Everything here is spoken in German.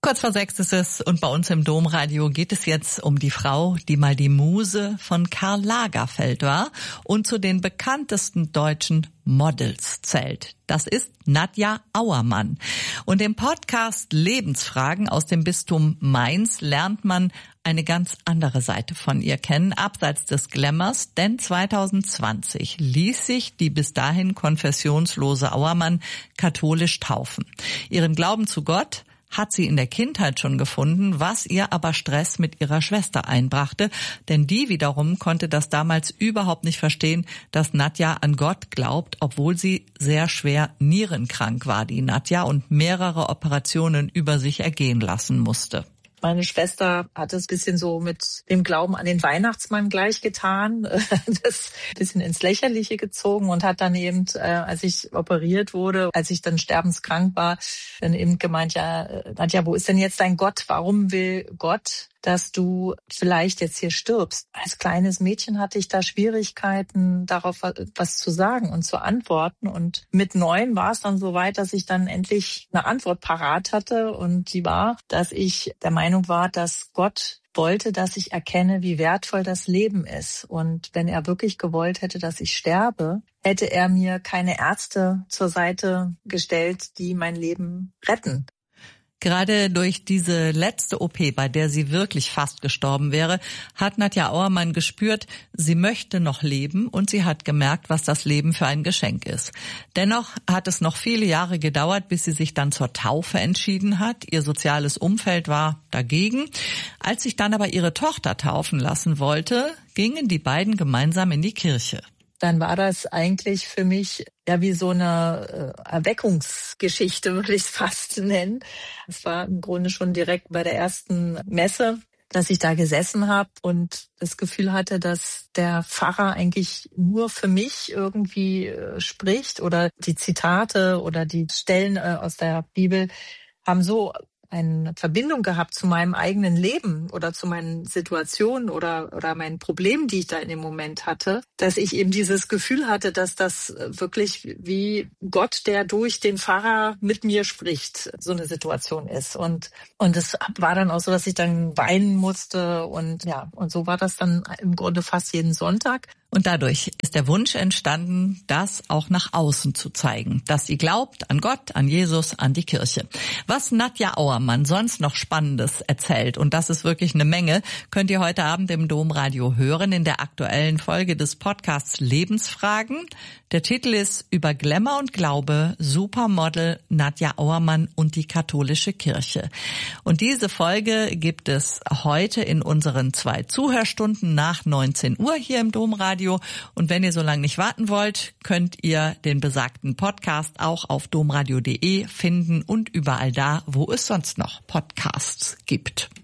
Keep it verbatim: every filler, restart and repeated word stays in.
Kurz vor sechs ist es und bei uns im Domradio geht es jetzt um die Frau, die mal die Muse von Karl Lagerfeld war und zu den bekanntesten deutschen Models zählt. Das ist Nadja Auermann. Und im Podcast Lebensfragen aus dem Bistum Mainz lernt man eine ganz andere Seite von ihr kennen, abseits des Glamours, denn zwanzig zwanzig ließ sich die bis dahin konfessionslose Auermann katholisch taufen. Ihren Glauben zu Gott hat sie in der Kindheit schon gefunden, was ihr aber Stress mit ihrer Schwester einbrachte, denn die wiederum konnte das damals überhaupt nicht verstehen, dass Nadja an Gott glaubt, obwohl sie sehr schwer nierenkrank war, die Nadja, und mehrere Operationen über sich ergehen lassen musste. Meine Schwester hat es ein bisschen so mit dem Glauben an den Weihnachtsmann gleichgetan, das ein bisschen ins Lächerliche gezogen und hat dann eben, als ich operiert wurde, als ich dann sterbenskrank war, dann eben gemeint, ja, Nadja, wo ist denn jetzt dein Gott? Warum will Gott, dass du vielleicht jetzt hier stirbst? Als kleines Mädchen hatte ich da Schwierigkeiten, darauf was zu sagen und zu antworten. Und mit neun war es dann so weit, dass ich dann endlich eine Antwort parat hatte. Und die war, dass ich der Meinung war, dass Gott wollte, dass ich erkenne, wie wertvoll das Leben ist. Und wenn er wirklich gewollt hätte, dass ich sterbe, hätte er mir keine Ärzte zur Seite gestellt, die mein Leben retten. Gerade durch diese letzte O P, bei der sie wirklich fast gestorben wäre, hat Nadja Auermann gespürt, sie möchte noch leben und sie hat gemerkt, was das Leben für ein Geschenk ist. Dennoch hat es noch viele Jahre gedauert, bis sie sich dann zur Taufe entschieden hat. Ihr soziales Umfeld war dagegen. Als sich dann aber ihre Tochter taufen lassen wollte, gingen die beiden gemeinsam in die Kirche. Dann war das eigentlich für mich ja wie so eine äh, Erweckungsgeschichte, würde ich es fast nennen. Es war im Grunde schon direkt bei der ersten Messe, dass ich da gesessen habe und das Gefühl hatte, dass der Pfarrer eigentlich nur für mich irgendwie äh, spricht, oder die Zitate oder die Stellen äh, aus der Bibel haben so eine Verbindung gehabt zu meinem eigenen Leben oder zu meinen Situationen oder oder meinen Problemen, die ich da in dem Moment hatte, dass ich eben dieses Gefühl hatte, dass das wirklich wie Gott, der durch den Pfarrer mit mir spricht, so eine Situation ist. Und und es war dann auch so, dass ich dann weinen musste und ja, und so war das dann im Grunde fast jeden Sonntag. Und dadurch ist der Wunsch entstanden, das auch nach außen zu zeigen, dass sie glaubt an Gott, an Jesus, an die Kirche. Was Nadja Auermann sonst noch Spannendes erzählt, und das ist wirklich eine Menge, könnt ihr heute Abend im Domradio hören in der aktuellen Folge des Podcasts Lebensfragen. Der Titel ist Über Glamour und Glaube, Supermodel Nadja Auermann und die katholische Kirche. Und diese Folge gibt es heute in unseren zwei Zuhörstunden nach neunzehn Uhr hier im Domradio. Und wenn ihr so lange nicht warten wollt, könnt ihr den besagten Podcast auch auf domradio punkt de finden und überall da, wo es sonst noch Podcasts gibt.